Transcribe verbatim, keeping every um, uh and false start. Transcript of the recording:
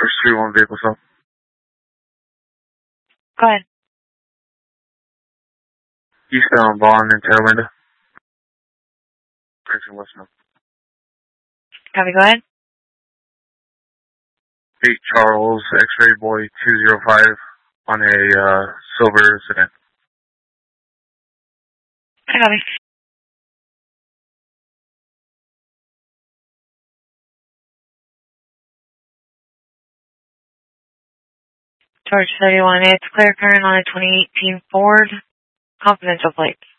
First three one vehicle, so. Go ahead. Eastbound Vaughn and Terralinda. Direction west now. Copy, go ahead. eight Charles, X-Ray Boy two zero five on a uh, silver sedan. I copy. George thirty-one, it's clear current on a twenty eighteen Ford. Confidential plate.